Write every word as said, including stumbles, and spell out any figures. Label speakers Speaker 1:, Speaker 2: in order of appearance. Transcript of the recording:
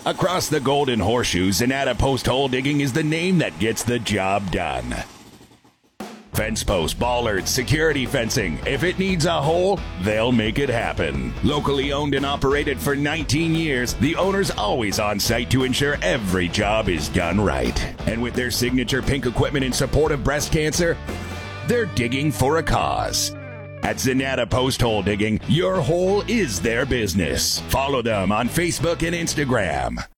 Speaker 1: Across the Golden Horseshoe, Zanata Post Hole Digging is the name that gets the job done. Fence posts, bollards, security fencing. If it needs a hole, they'll make it happen. Locally owned and operated for nineteen years, the owner's always on site to ensure every job is done right. And with their signature pink equipment in support of breast cancer, they're digging for a cause. At Zanata Post Hole Digging, your hole is their business. Follow them on Facebook and Instagram.